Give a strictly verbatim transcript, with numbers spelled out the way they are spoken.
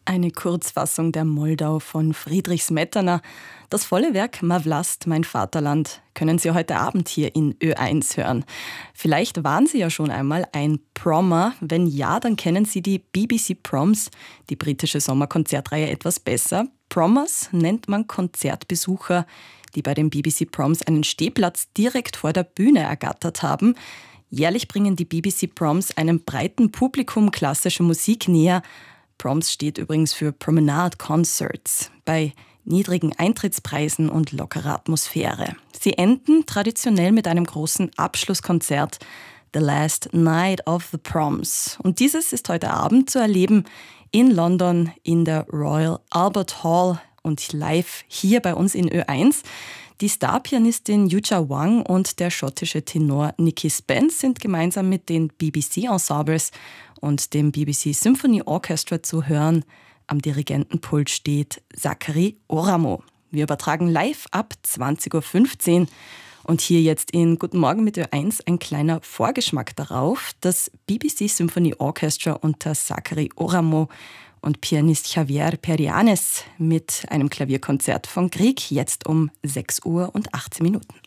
Eine Kurzfassung der Moldau von Friedrich Smetana. Das volle Werk Ma Vlast, mein Vaterland können Sie heute Abend hier in Ö eins hören. Vielleicht waren Sie ja schon einmal ein Prommer. Wenn ja, dann kennen Sie die B B C Proms, die britische Sommerkonzertreihe, etwas besser. Prommers nennt man Konzertbesucher, die bei den B B C Proms einen Stehplatz direkt vor der Bühne ergattert haben. Jährlich bringen die B B C Proms einem breiten Publikum klassische Musik näher. Proms steht übrigens für Promenade Concerts, bei niedrigen Eintrittspreisen und lockerer Atmosphäre. Sie enden traditionell mit einem großen Abschlusskonzert, The Last Night of the Proms. Und dieses ist heute Abend zu erleben in London in der Royal Albert Hall und live hier bei uns in Ö eins. Die Starpianistin Yuja Wang und der schottische Tenor Nicky Spence sind gemeinsam mit den B B C-Ensembles und dem B B C Symphony Orchestra zu hören. Am Dirigentenpult steht Zachary Oramo. Wir übertragen live ab zwanzig Uhr fünfzehn. Und hier jetzt in Guten Morgen mit Ö eins ein kleiner Vorgeschmack darauf. Das B B C Symphony Orchestra unter Zachary Oramo und Pianist Javier Perianes mit einem Klavierkonzert von Grieg, jetzt um sechs Uhr und achtzehn Minuten.